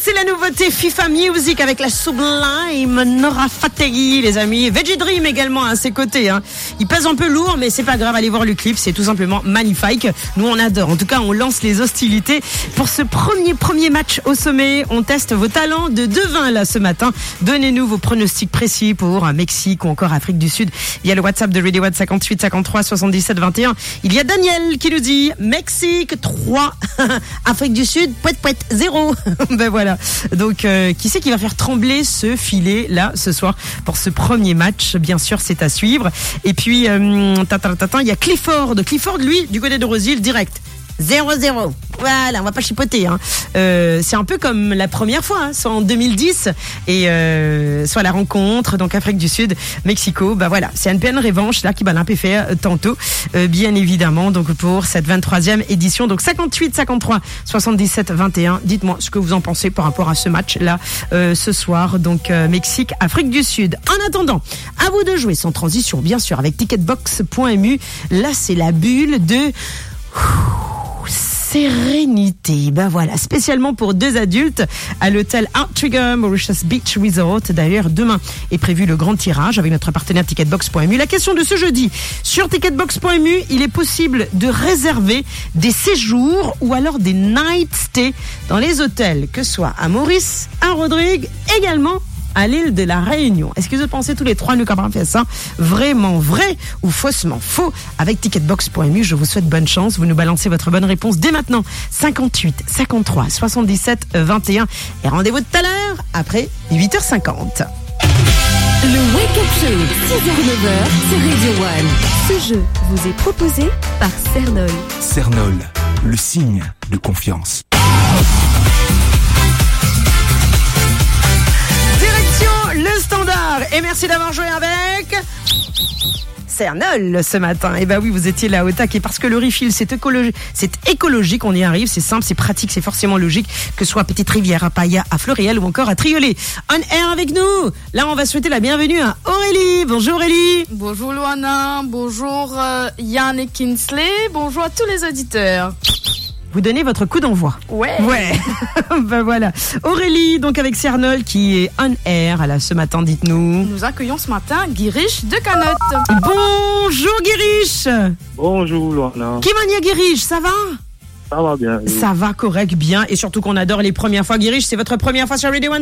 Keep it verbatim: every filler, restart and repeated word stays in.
c'est la nouveauté FIFA Music avec la sublime Nora Fatehi, les amis. Veggie Dream également à ses côtés. Hein. Il pèse un peu lourd, mais c'est pas grave. Allez voir le clip, c'est tout simplement magnifique. Nous, on adore. En tout cas, on lance les hostilités pour ce premier premier match au sommet. On teste vos talents de devin là ce matin. Donnez-nous vos pronostics précis pour Mexique ou encore Afrique du Sud. Il y a le WhatsApp de Radio One cinquante-huit cinquante-trois soixante-dix-sept vingt et un. Il y a Daniel qui nous dit Mexique trois, Afrique du Sud poète poète zéro. Ben voilà. Donc euh, qui c'est qui va faire trembler ce filet là ce soir pour ce premier match? Bien sûr, c'est à suivre. Et puis euh, tata, tata, il y a Clifford. Clifford, lui, du côté de Rosil, direct. zéro zéro. Voilà, on va pas chipoter. Hein. Euh, c'est un peu comme la première fois, hein, soit en deux mille dix et euh, soit la rencontre, donc Afrique du Sud, Mexico. Bah voilà, c'est une pleine revanche là qui va l'un peu faire euh, tantôt, euh, bien évidemment. Donc pour cette vingt-troisième édition, donc cinquante-huit cinquante-trois soixante-dix-sept vingt et un. Dites-moi ce que vous en pensez par rapport à ce match là euh, ce soir. Donc euh, Mexique, Afrique du Sud. En attendant, à vous de jouer sans transition, bien sûr, avec ticketbox point m u. Là, c'est la bulle de sérénité. Ben voilà, spécialement pour deux adultes à l'hôtel Outrigger Mauritius Beach Resort. D'ailleurs, demain est prévu le grand tirage avec notre partenaire ticketbox point m u. La question de ce jeudi, sur ticketbox point m u, il est possible de réserver des séjours ou alors des night stay dans les hôtels, que ce soit à Maurice, à Rodrigue, également à l'île de la Réunion. Est-ce que vous pensez tous les trois, nous, camarades, fait ça vraiment vrai ou faussement faux? Avec ticketbox point m u, je vous souhaite bonne chance. Vous nous balancez votre bonne réponse dès maintenant. cinquante-huit cinquante-trois soixante-dix-sept vingt et un. Et rendez-vous tout à l'heure après huit heures cinquante. Le Wake Up Show, six heures neuf heures sur Radio One. Ce jeu vous est proposé par Cernol. Cernol, le signe de confiance. Le standard. Et merci d'avoir joué avec Cernol ce matin. Et bah oui, vous étiez là au taquet parce que le refill, c'est écologique, c'est écologique, on y arrive, c'est simple, c'est pratique, c'est forcément logique, que ce soit à Petite Rivière, à Paia, à Fleuriel ou encore à Triolet. On air avec nous. Là, on va souhaiter la bienvenue à Aurélie. Bonjour Aurélie. Bonjour Loana, bonjour euh, Yann et Kinsley, bonjour à tous les auditeurs. Vous donnez votre coup d'envoi. Ouais. Ouais. Ben voilà. Aurélie, donc avec Cernol qui est on air. Là, ce matin, dites-nous. Nous accueillons ce matin Guirish de Canotte. Bonjour Guirish. Bonjour Loana. Qui mania Guirish, ça va? Ça va bien. Ça va correct, bien. Et surtout qu'on adore les premières fois. Guirish, c'est votre première fois sur Radio One?